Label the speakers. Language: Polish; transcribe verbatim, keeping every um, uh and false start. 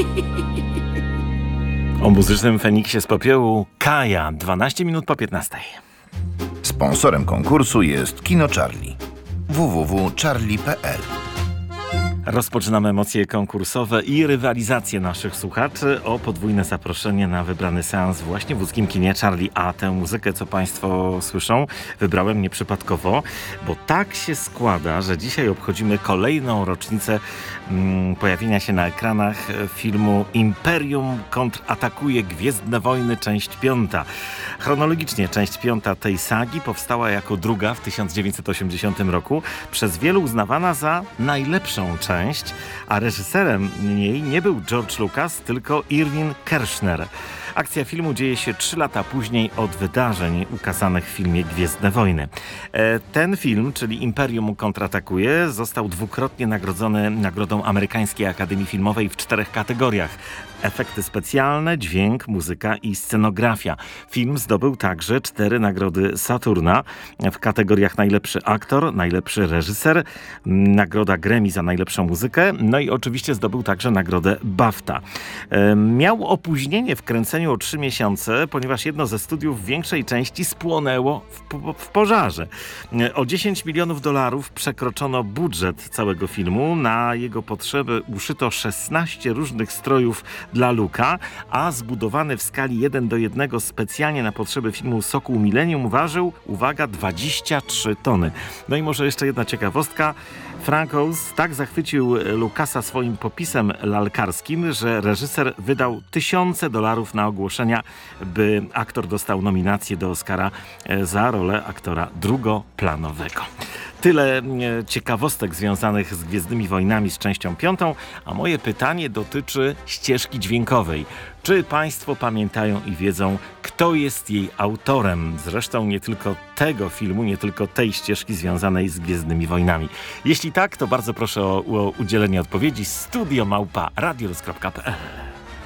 Speaker 1: O muzycznym Feniksie z popiołu Kaja, dwanaście minut po piętnastej.
Speaker 2: Sponsorem konkursu jest Kino Charlie. w w w kropka charlie kropka p l.
Speaker 1: Rozpoczynamy emocje konkursowe i rywalizację naszych słuchaczy o podwójne zaproszenie na wybrany seans właśnie w łódzkim kinie Charlie. A tę muzykę, co Państwo słyszą, wybrałem nieprzypadkowo, bo tak się składa, że dzisiaj obchodzimy kolejną rocznicę mm, pojawienia się na ekranach filmu Imperium kontratakuje Gwiezdne Wojny, część piąta. Chronologicznie część piąta tej sagi powstała jako druga w tysiąc dziewięćset osiemdziesiątym roku, przez wielu uznawana za najlepszą część. Część, a reżyserem jej nie był George Lucas, tylko Irvin Kershner. Akcja filmu dzieje się trzy lata później od wydarzeń ukazanych w filmie Gwiezdne Wojny. Ten film, czyli Imperium kontratakuje, został dwukrotnie nagrodzony Nagrodą Amerykańskiej Akademii Filmowej w czterech kategoriach: efekty specjalne, dźwięk, muzyka i scenografia. Film zdobył także cztery nagrody Saturna w kategoriach najlepszy aktor, najlepszy reżyser, nagroda Grammy za najlepszą muzykę, no i oczywiście zdobył także nagrodę BAFTA. Miał opóźnienie w kręceniu o trzy miesiące, ponieważ jedno ze studiów w większej części spłonęło w, po, w pożarze. O dziesięć milionów dolarów przekroczono budżet całego filmu. Na jego potrzeby uszyto szesnaście różnych strojów dla Luka, a zbudowany w skali jeden do jednego specjalnie na potrzeby filmu Sokół Millennium ważył, uwaga, dwadzieścia trzy tony. No i może jeszcze jedna ciekawostka. Frank Oz tak zachwycił Lucasa swoim popisem lalkarskim, że reżyser wydał tysiące dolarów na ogłoszenia, by aktor dostał nominację do Oscara za rolę aktora drugoplanowego. Tyle ciekawostek związanych z Gwiezdnymi Wojnami z częścią piątą, a moje pytanie dotyczy ścieżki dźwiękowej. Czy Państwo pamiętają i wiedzą, kto jest jej autorem? Zresztą nie tylko tego filmu, nie tylko tej ścieżki związanej z Gwiezdnymi Wojnami. Jeśli tak, to bardzo proszę o, o udzielenie odpowiedzi. studio małpa radioluz kropka p l.